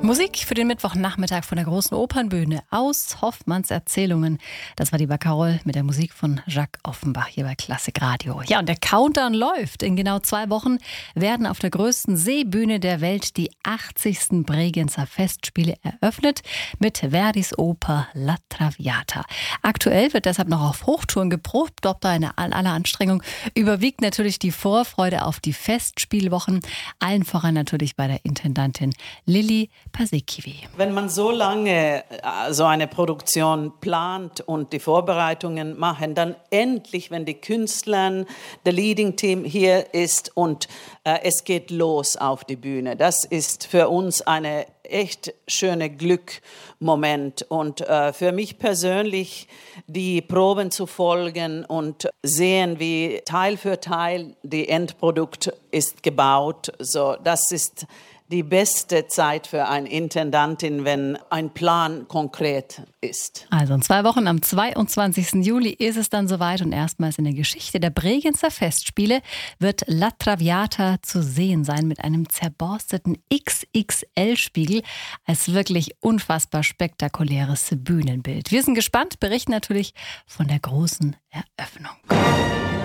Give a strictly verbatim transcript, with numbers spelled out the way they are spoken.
Musik für den Mittwochnachmittag von der großen Opernbühne aus Hoffmanns Erzählungen. Das war die Barcarolle mit der Musik von Jacques Offenbach hier bei Klassik Radio. Ja, und der Countdown läuft. In genau zwei Wochen werden auf der größten Seebühne der Welt die achtzigsten Bregenzer Festspiele eröffnet mit Verdis Oper La Traviata. Aktuell wird deshalb noch auf Hochtouren geprobt. Ob da eine aller Anstrengung überwiegt natürlich die Vorfreude auf die Festspielwochen. Allen voran natürlich bei der Intendantin Lilli Paasikivi. Wenn man so lange so eine Produktion plant und die Vorbereitungen machen, dann endlich, wenn die Künstler, der Leading Team hier ist und äh, es geht los auf die Bühne. Das ist für uns eine echt schöne Glückmoment und äh, für mich persönlich die Proben zu folgen und sehen, wie Teil für Teil die Endprodukt ist gebaut. So, das ist die beste Zeit für eine Intendantin, wenn ein Plan konkret ist. Also in zwei Wochen, am zweiundzwanzigsten Juli, ist es dann soweit und erstmals in der Geschichte der Bregenzer Festspiele wird La Traviata zu sehen sein mit einem zerborsteten X X L-Spiegel als wirklich unfassbar spektakuläres Bühnenbild. Wir sind gespannt, berichten natürlich von der großen Eröffnung.